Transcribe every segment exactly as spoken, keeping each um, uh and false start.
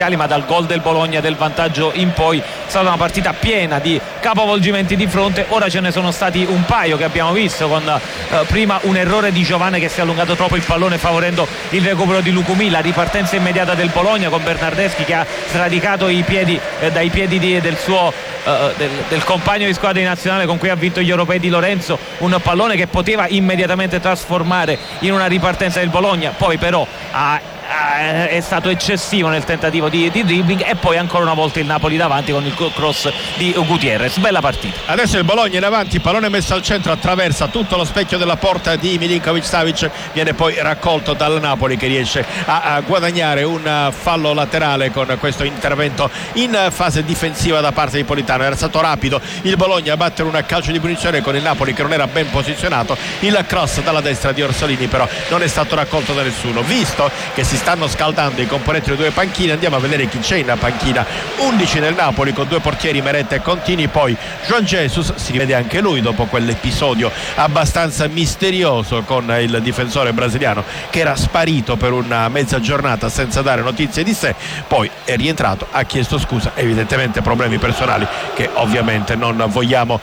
ma dal gol del Bologna, del vantaggio in poi, è stata una partita piena di capovolgimenti di fronte. Ora ce ne sono stati un paio che abbiamo visto, con eh, prima un errore di Giovane che si è allungato troppo il pallone favorendo il recupero di Lucumí, la ripartenza immediata del Bologna con Bernardeschi che ha sradicato i piedi eh, dai piedi di, del suo eh, del, del compagno di squadra di nazionale con cui ha vinto gli europei, di Lorenzo, un pallone che poteva immediatamente trasformare in una ripartenza del Bologna, poi però ha è stato eccessivo nel tentativo di, di dribbling, e poi ancora una volta il Napoli davanti con il cross di Gutierrez. Bella partita. Adesso il Bologna in avanti, pallone messo al centro, attraversa tutto lo specchio della porta di Milinkovic-Savic, viene poi raccolto dal Napoli che riesce a, a guadagnare un fallo laterale con questo intervento in fase difensiva da parte di Politano. Era stato rapido il Bologna a battere un calcio di punizione con il Napoli che non era ben posizionato, il cross dalla destra di Orsolini però non è stato raccolto da nessuno. Visto che si stanno scaldando i componenti delle due panchine, andiamo a vedere chi c'è in panchina. Undici nel Napoli con due portieri, Meret e Contini, poi Juan Jesus, si rivede anche lui dopo quell'episodio abbastanza misterioso con il difensore brasiliano che era sparito per una mezza giornata senza dare notizie di sé, poi è rientrato, ha chiesto scusa, evidentemente problemi personali che ovviamente non vogliamo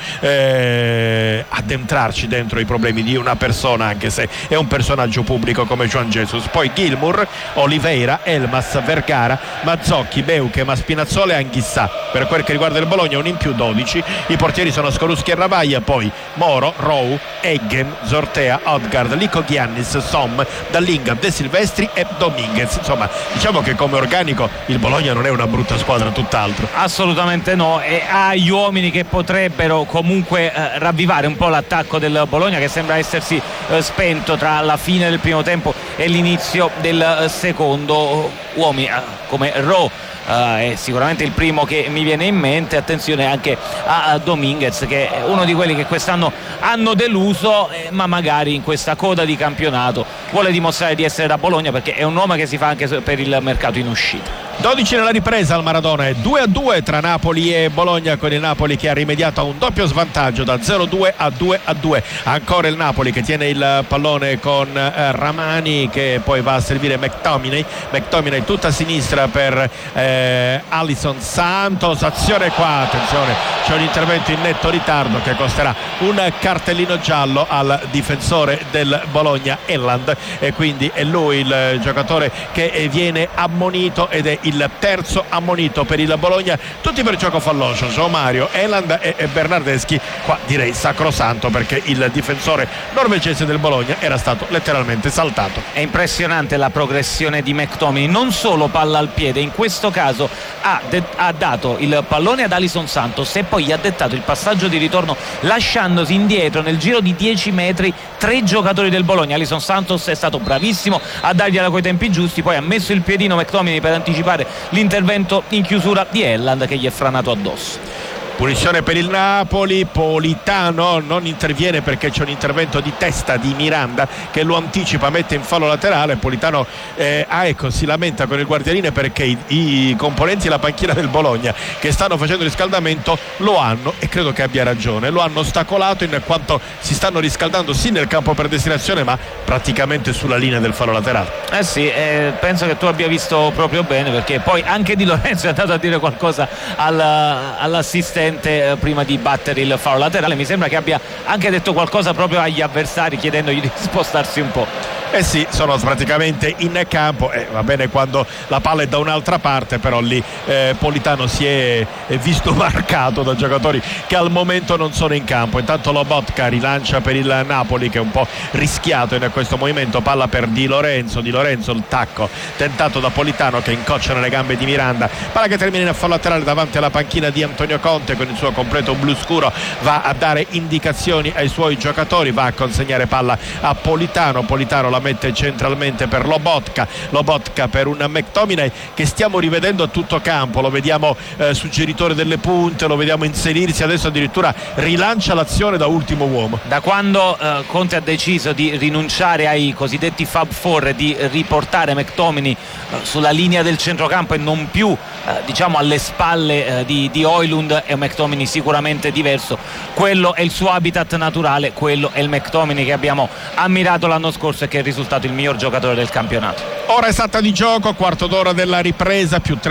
eh, addentrarci dentro i problemi di una persona, anche se è un personaggio pubblico come Juan Jesus. Poi Gilmour, Oliveira, Elmas, Vergara, Mazzocchi, Beuche, Maspinazzola e Anghissà. Per quel che riguarda il Bologna un in più dodici, i portieri sono Skorupski e Ravaglia, poi Moro, Rou, Eggem, Zortea, Odgaard, Lico Giannis, Som, Dallinga, De Silvestri e Dominguez. Insomma, diciamo che come organico il Bologna non è una brutta squadra, tutt'altro. Assolutamente no, e ha gli uomini che potrebbero comunque eh, ravvivare un po' l'attacco del Bologna, che sembra essersi eh, spento tra la fine del primo tempo e l'inizio del eh, secondo. Uomini eh, come Rou Uh, è sicuramente il primo che mi viene in mente. Attenzione anche a, a Dominguez, che è uno di quelli che quest'anno hanno deluso, eh, ma magari in questa coda di campionato vuole dimostrare di essere da Bologna, perché è un nome che si fa anche per il mercato in uscita. dodici nella ripresa al Maradona, è due a due tra Napoli e Bologna, con il Napoli che ha rimediato a un doppio svantaggio da zero a due a due a due. Ancora il Napoli che tiene il pallone con eh, Ramani, che poi va a servire McTominay. McTominay tutta a sinistra per eh, Alisson Santos. Azione qua, attenzione, c'è un intervento in netto ritardo che costerà un cartellino giallo al difensore del Bologna, Elland, e quindi è lui il giocatore che viene ammonito, ed è il terzo ammonito per il Bologna, tutti per gioco falloso. Mario, Elland e Bernardeschi. Qua direi sacrosanto, perché il difensore norvegese del Bologna era stato letteralmente saltato. È impressionante la progressione di McTominay, non solo palla al piede, in questo caso ha, de- ha dato il pallone ad Alisson Santos e poi gli ha dettato il passaggio di ritorno, lasciandosi indietro nel giro di dieci metri tre giocatori del Bologna. Alisson Santos è stato bravissimo a dargliela coi tempi giusti, poi ha messo il piedino McTominay per anticipare l'intervento in chiusura di Elland, che gli è franato addosso. Punizione per il Napoli, Politano non interviene perché c'è un intervento di testa di Miranda che lo anticipa, mette in fallo laterale. Politano eh, ah, ecco, si lamenta con il guardialine perché i, i componenti della panchina del Bologna che stanno facendo il riscaldamento lo hanno, e credo che abbia ragione, lo hanno ostacolato in quanto si stanno riscaldando sì nel campo per destinazione, ma praticamente sulla linea del fallo laterale. Eh sì, eh, penso che tu abbia visto proprio bene, perché poi anche Di Lorenzo è andato a dire qualcosa al, all'assistente prima di battere il fallo laterale. Mi sembra che abbia anche detto qualcosa proprio agli avversari, chiedendogli di spostarsi un po'. Eh sì, sono praticamente in campo, eh, va bene quando la palla è da un'altra parte, però lì eh, Politano si è, è visto marcato da giocatori che al momento non sono in campo. Intanto Lobotka rilancia per il Napoli, che è un po' rischiato in questo movimento, palla per Di Lorenzo, Di Lorenzo il tacco tentato da Politano che incoccia nelle gambe di Miranda, palla che termina in fallo laterale davanti alla panchina di Antonio Conte, con il suo completo blu scuro va a dare indicazioni ai suoi giocatori, va a consegnare palla a Politano. Politano la mette centralmente per Lobotka, Lobotka per un McTominay che stiamo rivedendo a tutto campo, lo vediamo eh, suggeritore delle punte, lo vediamo inserirsi, adesso addirittura rilancia l'azione da ultimo uomo. Da quando eh, Conte ha deciso di rinunciare ai cosiddetti Fab Four e di riportare McTominay eh, sulla linea del centrocampo e non più eh, diciamo alle spalle eh, di, di Højlund, è un McTominay sicuramente diverso. Quello è il suo habitat naturale, quello è il McTominay che abbiamo ammirato l'anno scorso e che è risultato il miglior giocatore del campionato. Ora esatta di gioco, quarto d'ora della ripresa, più tre